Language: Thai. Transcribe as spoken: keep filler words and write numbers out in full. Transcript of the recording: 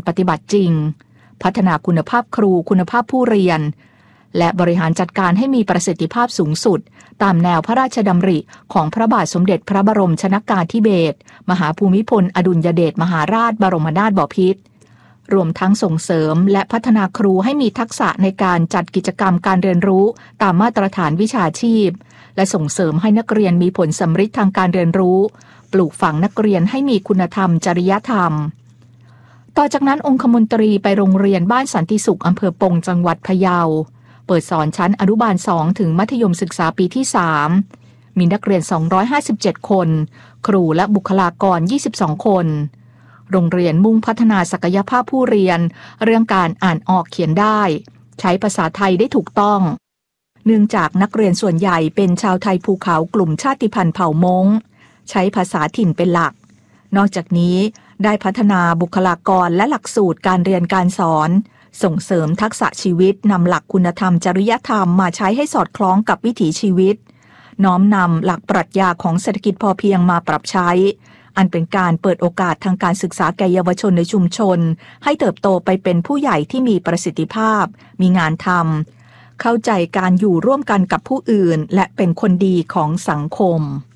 ปฏิบัติจริงพัฒนาคุณภาพครูคุณภาพผู้เรียนและบริหารจัดการให้มีประสิทธิภาพสูงสุดตามแนวพระราชดำริของพระบาทสมเด็จพระบรมชนกาธิเบศรมหาภูมิพลอดุลยเดชมหาราชบรมนาถบพิตรรวมทั้งส่งเสริมและพัฒนาครูให้มีทักษะในการจัดกิจกรรมการเรียนรู้ตามมาตรฐานวิชาชีพและส่งเสริมให้นักเรียนมีผลสำฤทธิ์ทางการเรียนรู้ปลูกฝังนักเรียนให้มีคุณธรรมจริยธรรมต่อจากนั้นองคมนตรีไปโรงเรียนบ้านสันติสุขอำเภอปงจังหวัดพะเยาเปิดสอนชั้นอนุบาลสองถึงมัธยมศึกษาปีที่สามมีนักเรียนสองร้อยห้าสิบเจ็ดคนครูและบุคลากรยี่สิบสองคนโรงเรียนมุ่งพัฒนาศักยภาพผู้เรียนเรื่องการอ่านออกเขียนได้ใช้ภาษาไทยได้ถูกต้องเนื่องจากนักเรียนส่วนใหญ่เป็นชาวไทยภูเขากลุ่มชาติพันธุ์เผ่ามงใช้ภาษาถิ่นเป็นหลักนอกจากนี้ได้พัฒนาบุคลากรและหลักสูตรการเรียนการสอนส่งเสริมทักษะชีวิตนำหลักคุณธรรมจริยธรรมมาใช้ให้สอดคล้องกับวิถีชีวิตน้อมนำหลักปรัชญาของเศรษฐกิจพอเพียงมาปรับใช้อันเป็นการเปิดโอกาสทางการศึกษาแก่เยาวชนในชุมชนให้เติบโตไปเป็นผู้ใหญ่ที่มีประสิทธิภาพมีงานทำเข้าใจการอยู่ร่วมกันกับผู้อื่นและเป็นคนดีของสังคม